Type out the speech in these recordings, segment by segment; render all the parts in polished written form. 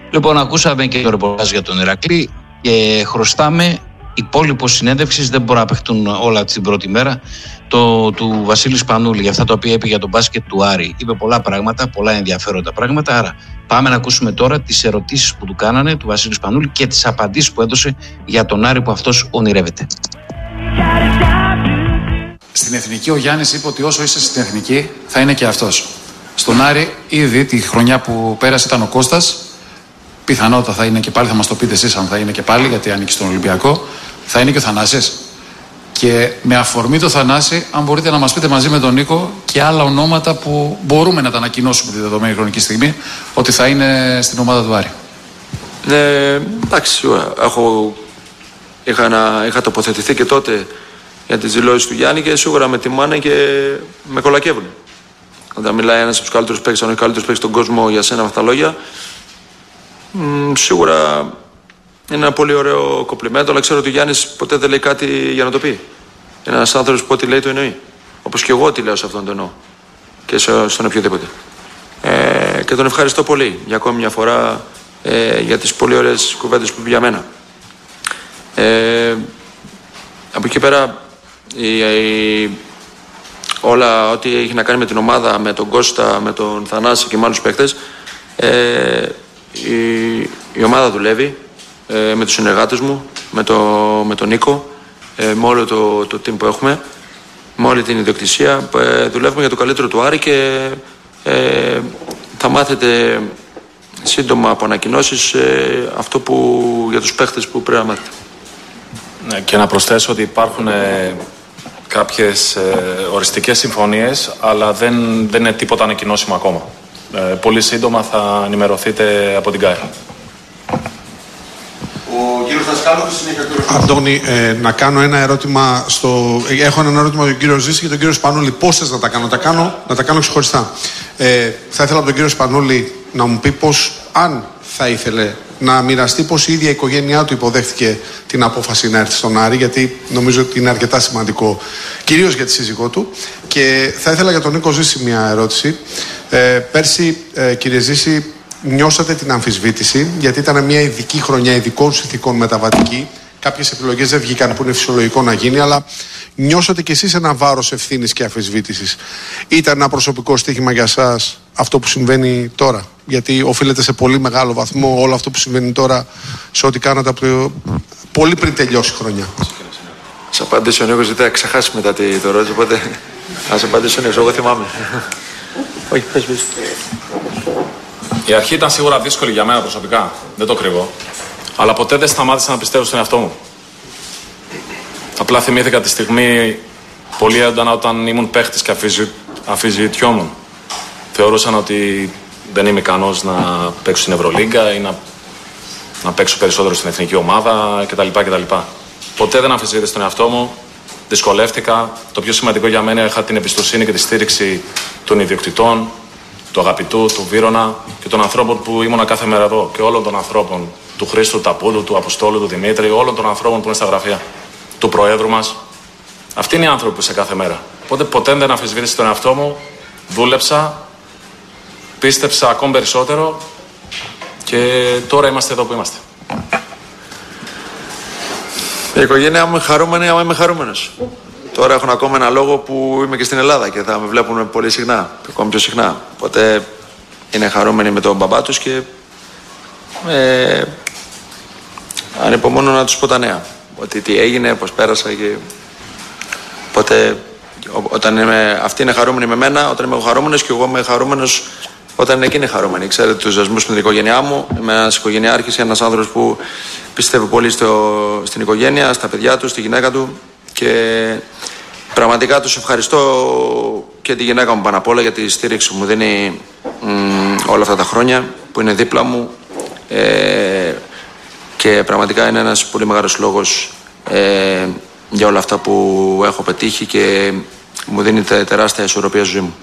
Λοιπόν, ακούσαμε και το ρεπορτάζ για τον Ηρακλή και χρωστάμε υπόλοιπο συνέντευξης. Δεν μπορούν να παιχτούν όλα την πρώτη μέρα. Του Βασίλη Σπανούλη για αυτά τα οποία είπε για τον μπάσκετ του Άρη. Είπε πολλά πράγματα, πολλά ενδιαφέροντα πράγματα. Άρα πάμε να ακούσουμε τώρα τις ερωτήσεις που του κάνανε του Βασίλη Σπανούλη και τις απαντήσεις που έδωσε για τον Άρη που αυτός ονειρεύεται. Στην Εθνική ο Γιάννης είπε ότι όσο είσαι στην Εθνική θα είναι και αυτός. Στον Άρη ήδη τη χρονιά που πέρασε ήταν ο Κώστας. Πιθανότατα θα είναι και πάλι, θα μας το πείτε εσείς αν θα είναι και πάλι, γιατί ανήκει στον Ολυμπιακό. Θα είναι και ο Θανάσης. Και με αφορμή το Θανάση, αν μπορείτε να μας πείτε μαζί με τον Νίκο και άλλα ονόματα που μπορούμε να τα ανακοινώσουμε τη δεδομένη χρονική στιγμή ότι θα είναι στην ομάδα του Άρη. Εντάξει, είχα τοποθετηθεί και τότε για τις δηλώσεις του Γιάννη και σίγουρα με τιμάνε και με κολακεύουν. Όταν μιλάει ένας από τους καλύτερους παίκτες, αν όχι καλύτερος παίκτης στον κόσμο για σένα με αυτά τα λόγια, σίγουρα είναι ένα πολύ ωραίο κομπλιμέντο, αλλά ξέρω ότι ο Γιάννης ποτέ δεν λέει κάτι για να το πει. Είναι ένας άνθρωπος που ό,τι λέει το εννοεί. Όπως και εγώ ό,τι λέω σε αυτόν το εννοώ. Και στον οποιοδήποτε. Και τον ευχαριστώ πολύ για ακόμη μια φορά για τις πολύ ωραίες κουβέντες που είπε για μένα. Από εκεί πέρα όλα ό,τι έχει να κάνει με την ομάδα, με τον Κώστα, με τον Θανάση και με άλλους παίκτες, η ομάδα δουλεύει με τους συνεργάτες μου, με τον Νίκο, με όλο το team που έχουμε, με όλη την ιδιοκτησία. Δουλεύουμε για το καλύτερο του Άρη και θα μάθετε σύντομα από ανακοινώσεις αυτό για τους παίχτες που πρέπει να μάθετε. Ναι, και να προσθέσω ότι υπάρχουν κάποιες οριστικές συμφωνίες, αλλά δεν είναι τίποτα ανακοινώσιμο ακόμα. Πολύ σύντομα θα ενημερωθείτε από την ΚΑΕ. Ο κύριος Δασκάλου, συνέχεια κύριο Αντώνη, να κάνω ένα ερώτημα έχω ένα ερώτημα για τον κύριο Ζήση και τον κύριο Σπανούλη. Πώς θες να τα κάνω? Να τα κάνω ξεχωριστά. Θα ήθελα από τον κύριο Σπανούλη να μου πει πώς, αν θα ήθελε να μοιραστεί, πώς η ίδια η οικογένειά του υποδέχτηκε την απόφαση να έρθει στον Άρη, γιατί νομίζω ότι είναι αρκετά σημαντικό, κυρίως για τη σύζυγό του. Και θα ήθελα για τον Νίκο Ζήση μια ερώτηση. Πέρσι, κύριε Ζήση, νιώσατε την αμφισβήτηση, γιατί ήταν μια ειδική χρονιά, ειδικών συνθηκών μεταβατική. Κάποιες επιλογές δεν βγήκαν, που είναι φυσιολογικό να γίνει, αλλά νιώσατε κι εσείς ένα βάρος ευθύνης και αμφισβήτησης. Ήταν ένα προσωπικό στοίχημα για σας αυτό που συμβαίνει τώρα? Γιατί οφείλεται σε πολύ μεγάλο βαθμό όλο αυτό που συμβαίνει τώρα σε ό,τι κάνατε πολύ πριν τελειώσει η χρονιά. Ας απαντήσω ο Νίκος, γιατί θα ξεχάσει μετά το ρώτημα, οπότε ας απαντήσω ο Νίκος, εγώ θυμάμαι. Όχι, πες. Η αρχή ήταν σίγουρα δύσκολη για μένα προσωπικά, δεν το κρύβω. Αλλά ποτέ δεν σταμάτησα να πιστεύω στον εαυτό μου. Απλά θυμήθηκα τη στιγμή πολύ έντονα όταν ήμουν παίχτης και αμφισβητιόμουν. Θεωρούσαν ότι δεν είμαι ικανός να παίξω στην Ευρωλίγκα ή να παίξω περισσότερο στην εθνική ομάδα κτλ. Ποτέ δεν αμφισβήτησα τον εαυτό μου. Δυσκολεύτηκα. Το πιο σημαντικό για μένα, είχα την εμπιστοσύνη και τη στήριξη των ιδιοκτητών, του Αγαπητού, του Βύρωνα και των ανθρώπων που ήμουνα κάθε μέρα εδώ. Και όλων των ανθρώπων, του Χρήστου, του Ταπούλου, του Αποστόλου, του Δημήτρη, όλων των ανθρώπων που είναι στα γραφεία, του Προέδρου μας. Αυτοί είναι οι άνθρωποι που σε κάθε μέρα. Οπότε ποτέ δεν αμφισβήτησα τον εαυτό μου. Δούλεψα, πίστεψα ακόμη περισσότερο και τώρα είμαστε εδώ που είμαστε. Η οικογένειά μου είναι χαρούμενη, άμα είμαι χαρούμενος. Τώρα έχω ακόμα ένα λόγο που είμαι και στην Ελλάδα και θα με βλέπουν πολύ συχνά, ακόμη πιο συχνά. Οπότε είναι χαρούμενοι με τον μπαμπά τους και ανυπομονώ να τους πω τα νέα. Ότι τι έγινε, πώς πέρασα και... Οπότε αυτοί είναι χαρούμενοι με μένα όταν είμαι εγώ χαρούμενος και εγώ είμαι χαρούμενος όταν είναι εκείνοι χαρούμενοι. Ξέρετε τους δεσμούς με την οικογένειά μου. Είμαι ένας οικογενειάρχης, ένας άνθρωπος που πιστεύει πολύ στην οικογένεια, στα παιδιά του, στη γυναίκα του. Και πραγματικά τους ευχαριστώ και τη γυναίκα μου πάνω απ' όλα για τη στήριξη μου δίνει όλα αυτά τα χρόνια που είναι δίπλα μου και πραγματικά είναι ένας πολύ μεγάλος λόγος για όλα αυτά που έχω πετύχει και μου δίνει τεράστια ισορροπία στη ζωή μου.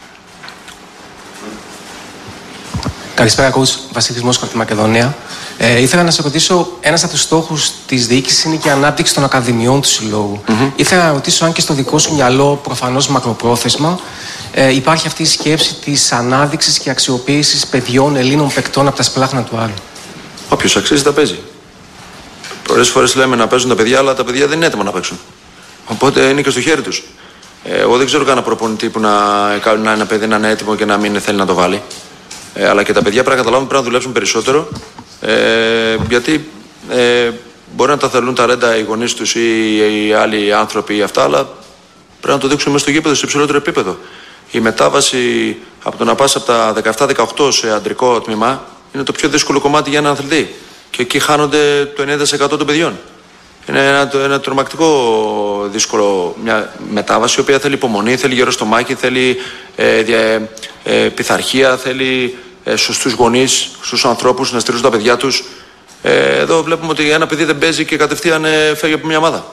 Καλησπέρα, Κούς. Βασίλης Μόσχο από τη Μακεδονία. Ήθελα να σε ρωτήσω, ένας από τους στόχους της διοίκησης είναι και η ανάπτυξη των ακαδημιών του συλλόγου. Ήθελα να ρωτήσω αν και στο δικό σου μυαλό, προφανώς μακροπρόθεσμα, υπάρχει αυτή η σκέψη της ανάδειξης και αξιοποίησης παιδιών Ελλήνων παικτών από τα σπλάχνα του Άρη. Όποιος αξίζει τα παίζει. Πολλές φορές λέμε να παίζουν τα παιδιά, αλλά τα παιδιά δεν είναι έτοιμα να παίξουν. Οπότε είναι και στο χέρι τους. Εγώ δεν ξέρω κανένα προπονητή που να κάνει ένα παιδί να είναι έτοιμο και να μην θέλει να το βάλει. Αλλά και τα παιδιά πρέπει να καταλάβουν πρέπει να δουλέψουν περισσότερο. Γιατί μπορεί να τα θέλουν τα ρέντα οι γονείς τους ή οι άλλοι άνθρωποι ή αυτά, αλλά πρέπει να το δείξουν μέσα στο γήπεδο σε υψηλότερο επίπεδο. Η μετάβαση από το να πας από τα 17-18 σε αντρικό τμήμα είναι το πιο δύσκολο κομμάτι για έναν αθλητή. Και εκεί χάνονται το 90% των παιδιών. Είναι ένα τρομακτικό δύσκολο μια μετάβαση, η οποία θέλει υπομονή, θέλει γερό στομάχι, θέλει πειθαρχία, θέλει σωστούς γονείς, σωστούς ανθρώπους να στηρίζουν τα παιδιά τους. Εδώ βλέπουμε ότι ένα παιδί δεν παίζει και κατευθείαν φεύγει από μια ομάδα.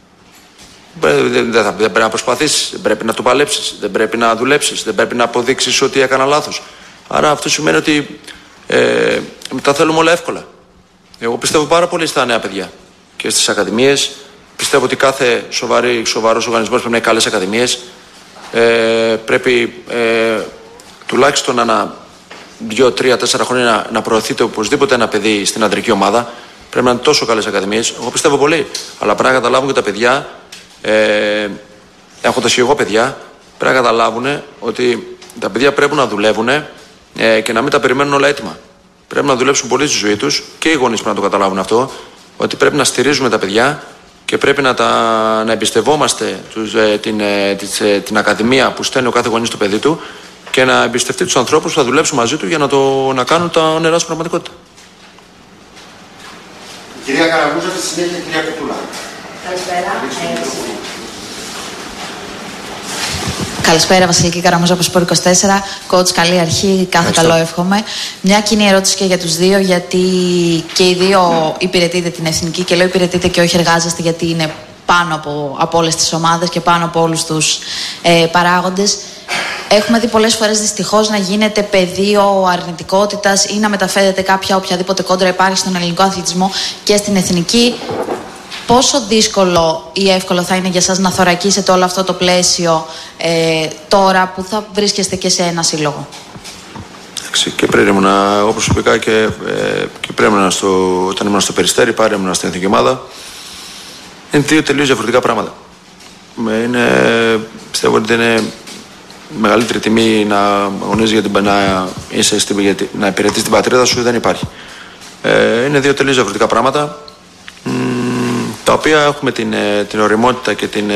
Δεν πρέπει να προσπαθήσεις, δεν πρέπει να το παλέψεις, δεν πρέπει να δουλέψεις, δεν πρέπει να αποδείξεις ότι έκανα λάθος. Άρα αυτό σημαίνει ότι τα θέλουμε όλα εύκολα. Εγώ πιστεύω πάρα πολύ στα νέα παιδιά και στις ακαδημίες. Πιστεύω ότι κάθε σοβαρός οργανισμός πρέπει να έχει καλές ακαδημίες. Πρέπει τουλάχιστον ανά 2, 3, 4 χρόνια να προωθείται οπωσδήποτε ένα παιδί στην αντρική ομάδα. Πρέπει να είναι τόσο καλές ακαδημίες. Εγώ πιστεύω πολύ. Αλλά πρέπει να καταλάβουν και τα παιδιά, έχοντας και εγώ παιδιά, πρέπει να καταλάβουν ότι τα παιδιά πρέπει να δουλεύουν και να μην τα περιμένουν όλα έτοιμα. Πρέπει να δουλέψουν πολύ στη ζωή τους και οι γονείς πρέπει να το καταλάβουν αυτό, ότι πρέπει να στηρίζουμε τα παιδιά και πρέπει να εμπιστευόμαστε την ακαδημία που στέλνει ο κάθε γονείς στο παιδί του και να εμπιστευτεί τους ανθρώπους που θα δουλέψουν μαζί του για να κάνουν τα όνειρά σου πραγματικότητα. Κυρία Καραγούζα, στη συνέχεια κυρία Κουτούλα. Καλησπέρα. Καλησπέρα, Βασιλική Καραμούζα από Σπορ 24. Coach, καλή αρχή, κάθε καλό εύχομαι. Μια κοινή ερώτηση και για τους δύο, γιατί και οι δύο υπηρετείτε την εθνική και λέω υπηρετείτε και όχι εργάζεστε, γιατί είναι πάνω από όλες τις ομάδες και πάνω από όλους τους παράγοντες. Έχουμε δει πολλές φορές δυστυχώς να γίνεται πεδίο αρνητικότητας ή να μεταφέρεται κάποια οποιαδήποτε κόντρα υπάρχει στον ελληνικό αθλητισμό και στην εθνική. Πόσο δύσκολο ή εύκολο θα είναι για σας να θωρακίσετε όλο αυτό το πλαίσιο τώρα που θα βρίσκεστε και σε ένα σύλλογο? Και πριν ήμουν, εγώ προσωπικά και πριν όταν ήμουν στο Περιστέρι, ήμουν στην εθνική ομάδα. Είναι δύο τελείως διαφορετικά πράγματα. Πιστεύω ότι είναι μεγαλύτερη τιμή να αγωνίζεις να υπηρετείς την πατρίδα σου, δεν υπάρχει. Είναι δύο τελείως διαφορετικά πράγματα, τα οποία έχουμε την ωριμότητα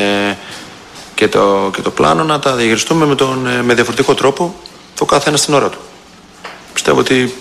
και το πλάνο να τα διαχειριστούμε με διαφορετικό τρόπο, το κάθε ένα στην ώρα του. Πιστεύω ότι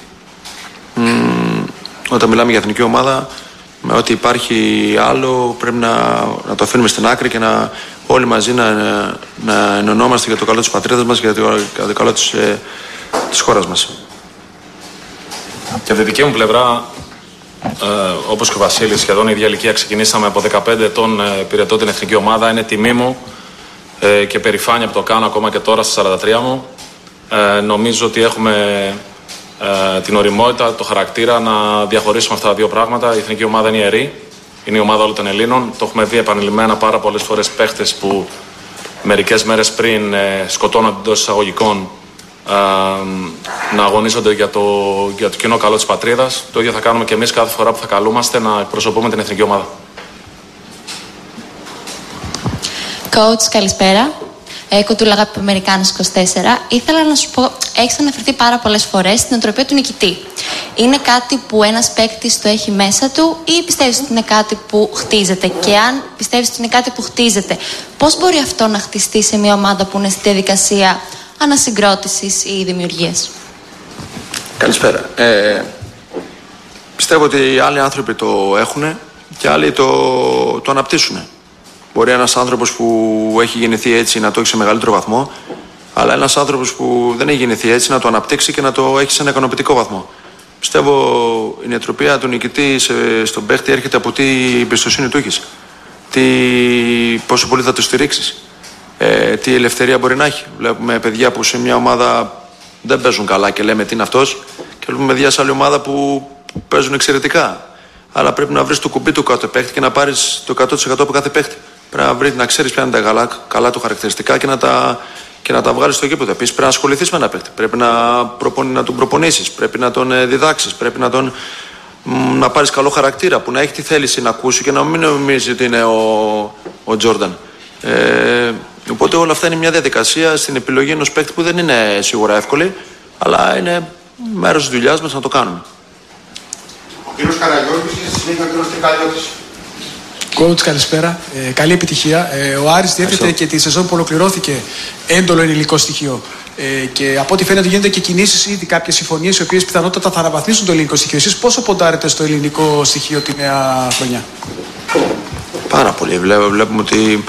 όταν μιλάμε για εθνική ομάδα, με ό,τι υπάρχει άλλο πρέπει να το αφήνουμε στην άκρη και όλοι μαζί να ενωνόμαστε για το καλό της πατρίδας μας και για το καλό της χώρας μας. Και από τη δική μου πλευρά, όπως και ο Βασίλης, σχεδόν η ίδια ηλικία, ξεκινήσαμε από 15 ετών, υπηρετώ την εθνική ομάδα. Είναι τιμή μου και περηφάνεια που το κάνω ακόμα και τώρα στα 43 μου. Νομίζω ότι έχουμε την ωριμότητα, το χαρακτήρα να διαχωρίσουμε αυτά τα δύο πράγματα. Η εθνική ομάδα είναι ιερή, είναι η ομάδα όλων των Ελλήνων. Το έχουμε δει επανειλημμένα πάρα πολλές φορές παίχτες που μερικές μέρες πριν σκοτώνονται εντός εισαγωγικών να αγωνίζονται για το κοινό καλό της πατρίδας. Το ίδιο θα κάνουμε και εμείς κάθε φορά που θα καλούμαστε να εκπροσωπούμε την εθνική ομάδα. Coach, καλησπέρα. Κουτούλα από Αμερικάνες 24. Ήθελα να σου πω, έχεις αναφερθεί πάρα πολλές φορές στην οτροπία του νικητή. Είναι κάτι που ένας παίκτης το έχει μέσα του ή πιστεύεις ότι είναι κάτι που χτίζεται? Και αν πιστεύεις ότι είναι κάτι που χτίζεται, πώς μπορεί αυτό να χτιστεί σε μια ομάδα που είναι στη διαδικασία ανασυγκρότησης ή δημιουργίας? Καλησπέρα. Πιστεύω ότι άλλοι άνθρωποι το έχουν και άλλοι το αναπτύσσουν. Μπορεί ένας άνθρωπος που έχει γεννηθεί έτσι να το έχει σε μεγαλύτερο βαθμό, αλλά ένας άνθρωπος που δεν έχει γεννηθεί έτσι να το αναπτύξει και να το έχει σε ένα ικανοποιητικό βαθμό. Πιστεύω η νοοτροπία του νικητή στον παίχτη έρχεται από τι εμπιστοσύνη του έχεις, πόσο πολύ θα το στηρίξεις, τι ελευθερία μπορεί να έχει. Βλέπουμε παιδιά που σε μια ομάδα δεν παίζουν καλά και λέμε τι είναι αυτός, και βλέπουμε παιδιά σε άλλη ομάδα που παίζουν εξαιρετικά. Αλλά πρέπει να βρεις το κουμπί του κάθε παίχτη και να πάρεις το 100% από κάθε παίχτη. Πρέπει να ξέρεις ποια είναι τα καλά του χαρακτηριστικά και να τα βγάλεις στο γήπεδο. Επίσης πρέπει να ασχοληθείς με ένα παίχτη. Πρέπει να τον προπονήσεις, πρέπει να τον διδάξεις, πρέπει να πάρεις καλό χαρακτήρα, που να έχει τη θέληση να ακούσει και να μην νομίζει ότι είναι ο Τζόρνταν. Οπότε όλα αυτά είναι μια διαδικασία στην επιλογή ενός παίκτη που δεν είναι σίγουρα εύκολη, αλλά είναι μέρος της δουλειάς μας να το κάνουμε. Ο κύριος Καραγιώργης και στη συνέχεια ο κύριος Τρικαλιώτης. Coach, καλησπέρα. Καλή επιτυχία. Ο Άρης διέθετε και τη σεζόν που ολοκληρώθηκε έντολο ελληνικό στοιχείο. Και από ό,τι φαίνεται γίνονται και κινήσεις ήδη, κάποιες συμφωνίες οι οποίες πιθανότατα θα αναβαθμίσουν το ελληνικό στοιχείο. Εσείς πόσο ποντάρετε στο ελληνικό στοιχείο τη νέα χρονιά? Πάρα πολύ. Βλέπουμε ότι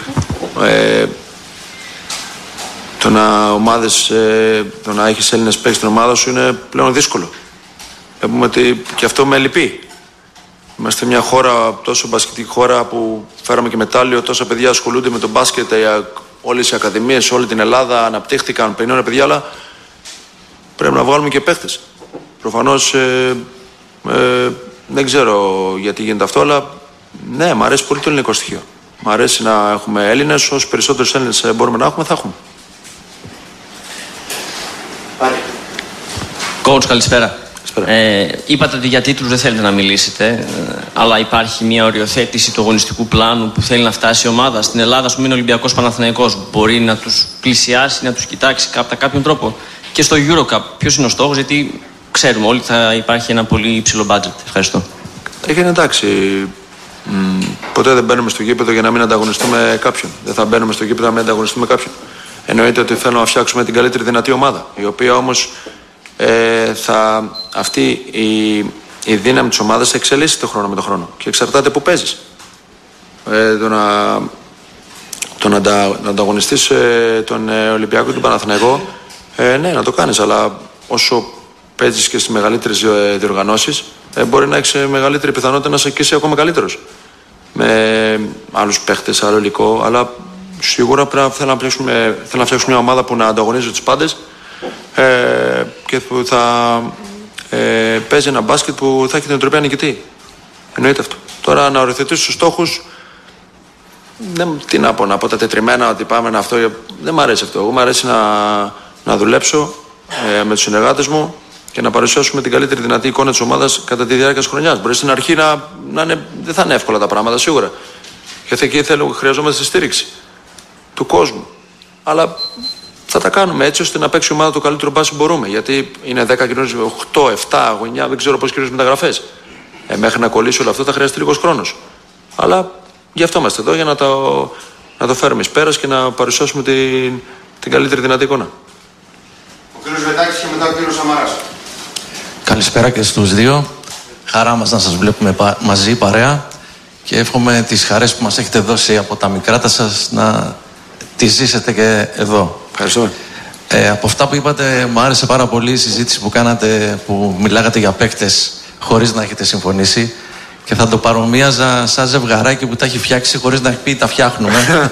το να έχεις Έλληνες παίκτες στην ομάδα σου είναι πλέον δύσκολο. Βλέπουμε ότι και αυτό με λυπεί. Είμαστε μια χώρα, τόσο μπασκετική χώρα, που φέραμε και μετάλλιο, τόσα παιδιά ασχολούνται με το μπάσκετ, όλες οι ακαδημίες σε όλη την Ελλάδα αναπτύχθηκαν, 50 παιδιά, αλλά πρέπει να βγάλουμε και παίχτες. Προφανώς δεν ξέρω γιατί γίνεται αυτό, αλλά ναι, μου αρέσει πολύ το ελληνικό στοιχείο. Μ' αρέσει να έχουμε Έλληνες, όσο περισσότερους Έλληνες μπορούμε να έχουμε, θα έχουμε. Coach, καλησπέρα. Είπατε ότι για τίτλους δεν θέλετε να μιλήσετε, αλλά υπάρχει μια οριοθέτηση του αγωνιστικού πλάνου που θέλει να φτάσει η ομάδα. Στην Ελλάδα, ας πούμε, είναι Ολυμπιακός Παναθηναϊκός. Μπορεί να τους πλησιάσει, να τους κοιτάξει κατά κάποιον τρόπο. Και στο EuroCup, ποιος είναι ο στόχος, γιατί ξέρουμε όλοι θα υπάρχει ένα πολύ υψηλό budget. Ευχαριστώ. Είναι εντάξει. Ποτέ δεν μπαίνουμε στο γήπεδο για να μην ανταγωνιστούμε κάποιον. Δεν θα μπαίνουμε στο γήπεδο να μην ανταγωνιστούμε κάποιον. Εννοείται ότι θέλουμε να φτιάξουμε την καλύτερη δυνατή ομάδα, η οποία όμως αυτή η δύναμη της ομάδας θα εξελίσσει το χρόνο με το χρόνο και εξαρτάται που παίζεις. Το να ανταγωνιστείς τον Ολυμπιακό και τον Παναθηναϊκό, ναι, να το κάνεις, αλλά όσο παίζεις και στις μεγαλύτερες διοργανώσεις, μπορεί να έχεις μεγαλύτερη πιθανότητα να είσαι ακόμα καλύτερος με άλλους παίχτες, άλλο υλικό, αλλά σίγουρα θέλω να φτιάξουμε μια ομάδα που να αγωνίζει τους πάντες και που θα παίζει ένα μπάσκετ που θα έχει την εντροπή νικητή. Εννοείται αυτό. Τώρα να οριοθετήσω τους στόχους, τι να πω τα τετριμμένα ότι πάμε αυτό, δεν μ' αρέσει αυτό. Εγώ μ' αρέσει να δουλέψω με τους συνεργάτες μου και να παρουσιάσουμε την καλύτερη δυνατή εικόνα της ομάδας κατά τη διάρκεια της χρονιάς. Μπορεί στην αρχή δεν θα είναι εύκολα τα πράγματα, σίγουρα. Γιατί εκεί χρειαζόμαστε στήριξη του κόσμου. Αλλά θα τα κάνουμε έτσι ώστε να παίξει η ομάδα το καλύτερο μπάσκετ που μπορούμε. Γιατί είναι 10 κοινωνίες, 8, 7, 9, δεν ξέρω πώς κοινωνίες μεταγραφές. Μέχρι να κολλήσει όλο αυτό θα χρειαστεί λίγος χρόνος. Αλλά γι' αυτό είμαστε εδώ, για να το φέρουμε εις πέρας και να παρουσιάσουμε την καλύτερη δυνατή εικόνα. Ο κύριος Βετάκης και μετά ο κύριος Σαμαράς. Καλησπέρα και στους δύο. Χαρά μας να σας βλέπουμε μαζί παρέα και εύχομαι τις χαρές που μας έχετε δώσει από τα μικρά σας να τις ζήσετε και εδώ. Ευχαριστώ. Από αυτά που είπατε, μου άρεσε πάρα πολύ η συζήτηση που κάνατε, που μιλάγατε για παίκτες χωρίς να έχετε συμφωνήσει, και θα το παρομοίαζα σαν ζευγαράκι που τα έχει φτιάξει χωρίς να έχει πει τα φτιάχνουμε.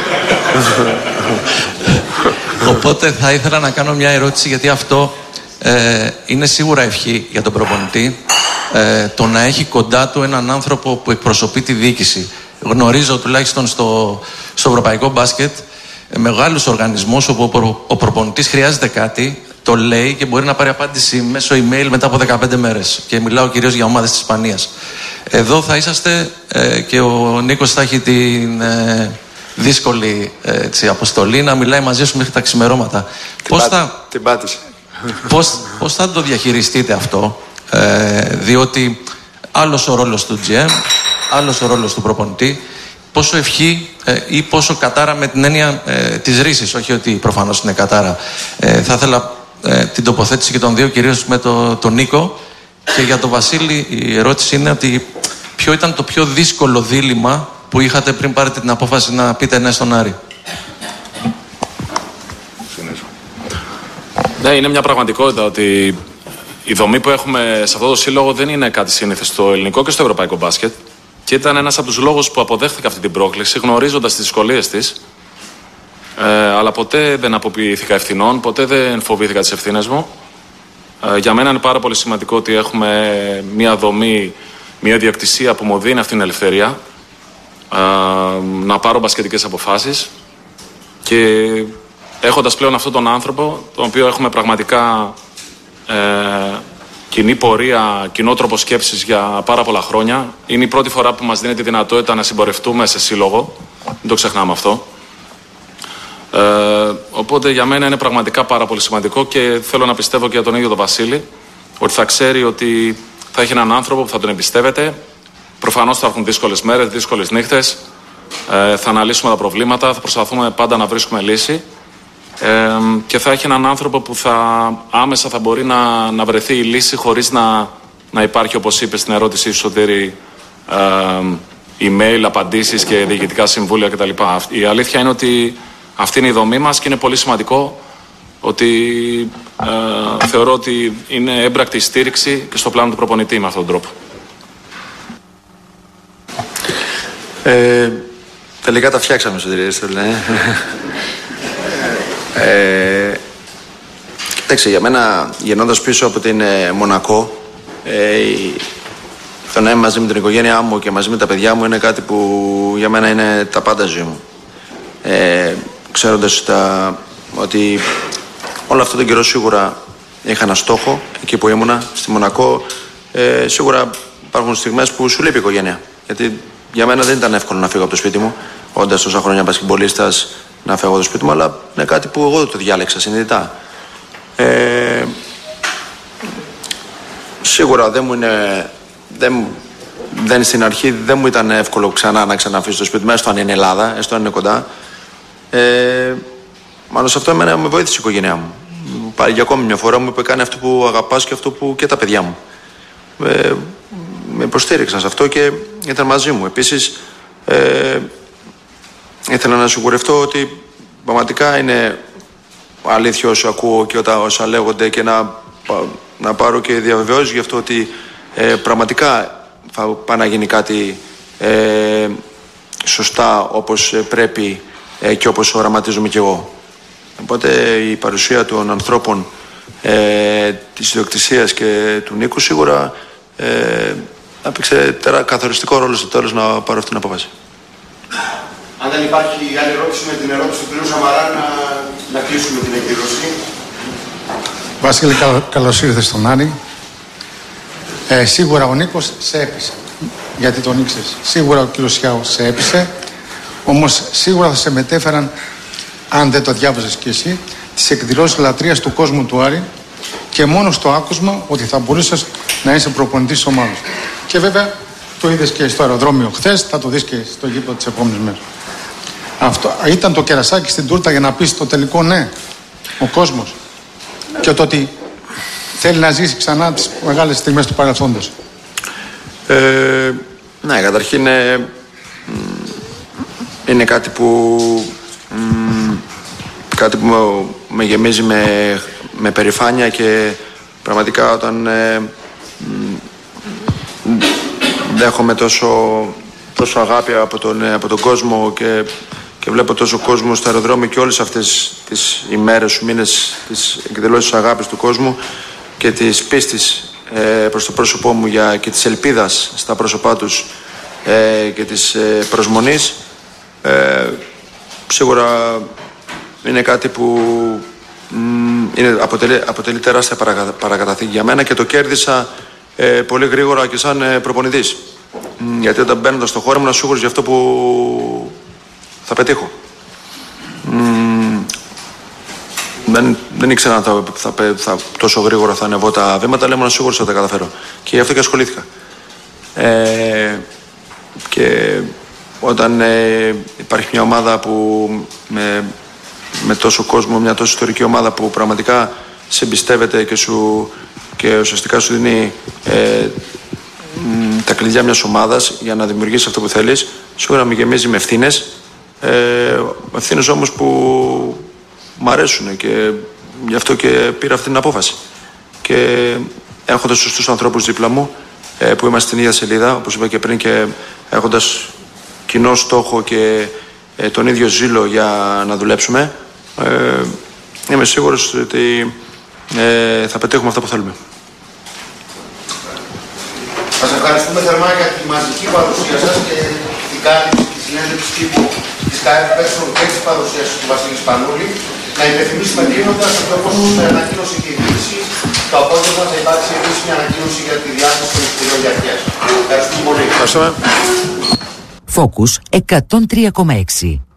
Οπότε θα ήθελα να κάνω μια ερώτηση, γιατί αυτό είναι σίγουρα ευχή για τον προπονητή, το να έχει κοντά του έναν άνθρωπο που εκπροσωπεί τη διοίκηση. Γνωρίζω τουλάχιστον στο ευρωπαϊκό μπάσκετ μεγάλους οργανισμούς όπου ο προπονητής χρειάζεται κάτι, το λέει και μπορεί να πάρει απάντηση μέσω email μετά από 15 μέρες. Και μιλάω κυρίως για ομάδες της Ισπανίας. Εδώ θα είσαστε και ο Νίκος θα έχει την δύσκολη αποστολή να μιλάει μαζί σου μέχρι τα ξημερώματα. Την πάτησε. Πώς θα το διαχειριστείτε αυτό, διότι άλλος ο ρόλος του GM, άλλος ο ρόλος του προπονητή, πόσο ευχή ή πόσο κατάρα με την έννοια της ρίσης, όχι ότι προφανώς είναι κατάρα. Θα ήθελα την τοποθέτηση και των δύο, κυρίως με τον Νίκο. Και για τον Βασίλη η ερώτηση είναι ότι ποιο ήταν το πιο δύσκολο δίλημμα που είχατε πριν πάρετε την απόφαση να πείτε ναι στον Άρη? Ναι, είναι μια πραγματικότητα ότι η δομή που έχουμε σε αυτό το σύλλογο δεν είναι κάτι σύνηθε στο ελληνικό και στο ευρωπαϊκό μπάσκετ. Και ήταν ένας από τους λόγους που αποδέχθηκα αυτή την πρόκληση, γνωρίζοντας τις δυσκολίες της. Αλλά ποτέ δεν αποποιήθηκα ευθυνών, ποτέ δεν φοβήθηκα τις ευθύνες μου. Για μένα είναι πάρα πολύ σημαντικό ότι έχουμε μια δομή, μια διακτησία που μου δίνει αυτήν την ελευθερία να πάρω μπασκετικές αποφάσεις, και έχοντας πλέον αυτόν τον άνθρωπο, τον οποίο έχουμε πραγματικά κοινή πορεία, κοινό τρόπο σκέψης για πάρα πολλά χρόνια. Είναι η πρώτη φορά που μας δίνει τη δυνατότητα να συμπορευτούμε σε σύλλογο. Δεν το ξεχνάμε αυτό. Οπότε για μένα είναι πραγματικά πάρα πολύ σημαντικό και θέλω να πιστεύω και για τον ίδιο τον Βασίλη ότι θα ξέρει ότι θα έχει έναν άνθρωπο που θα τον εμπιστεύεται. Προφανώς θα έχουν δύσκολες μέρες, δύσκολες νύχτες. Θα αναλύσουμε τα προβλήματα, θα προσπαθούμε πάντα να βρίσκουμε λύση. Και θα έχει έναν άνθρωπο που άμεσα θα μπορεί να βρεθεί η λύση χωρίς να υπάρχει, όπως είπε στην ερώτησή σου, Σωτήρη, email, απαντήσεις και διοικητικά συμβούλια κτλ. Η αλήθεια είναι ότι αυτή είναι η δομή μας και είναι πολύ σημαντικό ότι θεωρώ ότι είναι έμπρακτη στήριξη και στο πλάνο του προπονητή με αυτόν τον τρόπο. Τελικά τα φτιάξαμε, Σωτήρη. Κοιτάξτε, για μένα, γεννώντας πίσω από την Μονακό, το να είμαι μαζί με την οικογένειά μου και μαζί με τα παιδιά μου είναι κάτι που για μένα είναι τα πάντα ζωή μου. Ξέροντας ότι όλο αυτόν τον καιρό σίγουρα είχα ένα στόχο εκεί που ήμουνα, στη Μονακό. Σίγουρα υπάρχουν στιγμές που σου λείπει η οικογένεια. Γιατί για μένα δεν ήταν εύκολο να φύγω από το σπίτι μου, όντας τόσα χρόνια μπασκετμπολίστας, να φύγω από το σπίτι μου, αλλά είναι κάτι που εγώ το διάλεξα συνειδητά. Σίγουρα στην αρχή δεν μου ήταν εύκολο ξανά να ξαναφύγω στο σπίτι μου, έστω αν είναι Ελλάδα, έστω αν είναι κοντά. Μάλλον σε αυτό εμένα με βοήθησε η οικογένειά μου. Πάλι για ακόμη μια φορά μου είπε: κάνε αυτό που αγαπάς και αυτό που και τα παιδιά μου. Με υποστήριξαν σε αυτό και ήταν μαζί μου. Επίσης, ήθελα να σιγουρευτώ ότι πραγματικά είναι αλήθεια όσο ακούω και όσα λέγονται και να πάρω και διαβεβαιώσεις γι' αυτό ότι πραγματικά θα πάει να γίνει κάτι σωστά όπως πρέπει και όπως οραματίζομαι κι εγώ. Οπότε η παρουσία των ανθρώπων της ιδιοκτησίας και του Νίκου σίγουρα έπαιξε καθοριστικό ρόλο στο τέλος να πάρω αυτή την απόφαση. Αν δεν υπάρχει άλλη ερώτηση με την ερώτηση του κ. Σαμαρά, να κλείσουμε την εκδήλωση. Βασίλη, καλώς ήρθες στον Άρη. Σίγουρα ο Νίκος σε έπεισε. Γιατί τον ήξερες. Σίγουρα ο κ. Σιάου σε έπεισε. Όμως σίγουρα θα σε μετέφεραν, αν δεν το διάβαζες κι εσύ, τις εκδηλώσεις λατρείας του κόσμου του Άρη και μόνο στο άκουσμα ότι θα μπορούσες να είσαι προπονητής της ομάδας. Και βέβαια το είδες και στο αεροδρόμιο χθες, θα το δεις και στο γήπεδο τις επόμενες μέρες. Αυτό ήταν το κερασάκι στην τούρτα για να πεις το τελικό ναι, ο κόσμος. Και το ότι θέλει να ζήσει ξανά τις μεγάλες στιγμές του παρελθόντος. Ναι, καταρχήν είναι κάτι που με γεμίζει με περηφάνεια και πραγματικά όταν δέχομαι τόσο αγάπη από τον κόσμο και βλέπω τόσο κόσμο στο αεροδρόμιο και όλες αυτές τις ημέρες, μήνες της εκδηλώσης αγάπης του κόσμου και της πίστης προς το πρόσωπό μου και της ελπίδας στα πρόσωπά τους και της προσμονής, σίγουρα είναι κάτι που αποτελεί τεράστια παρακαταθήκη για μένα και το κέρδισα πολύ γρήγορα και σαν προπονητής. Γιατί όταν μπαίνοντας στο χώρο ήμουν σίγουρος για αυτό που θα πετύχω. Δεν ήξερα αν τόσο γρήγορα θα ανεβώ τα βήματα, αλλά ήμουν σίγουρος ότι θα τα καταφέρω. Και γι' αυτό και ασχολήθηκα. Και όταν υπάρχει μια ομάδα που με τόσο κόσμο, μια τόσο ιστορική ομάδα που πραγματικά σε εμπιστεύεται και ουσιαστικά σου δίνει τα κλειδιά μιας ομάδας για να δημιουργήσεις αυτό που θέλεις, σίγουρα με γεμίζει με ευθύνες. Ευθύνες όμως που μ' αρέσουν και γι' αυτό και πήρα αυτή την απόφαση. Και έχοντας σωστούς ανθρώπους δίπλα μου που είμαστε στην ίδια σελίδα, όπως είπα και πριν, και έχοντας κοινό στόχο και τον ίδιο ζήλο για να δουλέψουμε, είμαι σίγουρος ότι θα πετύχουμε αυτό που θέλουμε. Σας ευχαριστούμε θερμά για τη μαζική παρουσία σας και την κάλυψη της συνέντευξης τύπου της ΚΑΕΠ και της παρουσίας του Βασίλη Σπανούλη. Να υπενθυμίσουμε κλείνοντας ότι όπως ανακοίνωσε και η διοίκηση, Το απόγευμα θα υπάρξει επίσημη ανακοίνωση για τη διάθεση των εισιτηρίων για αρχές. Ευχαριστούμε πολύ. Focus 103,6.